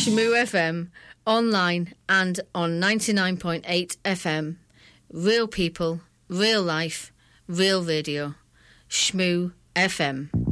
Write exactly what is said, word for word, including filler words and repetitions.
Shmoo F M, online and on ninety-nine point eight F M. Real people, real life, real radio. Shmoo F M.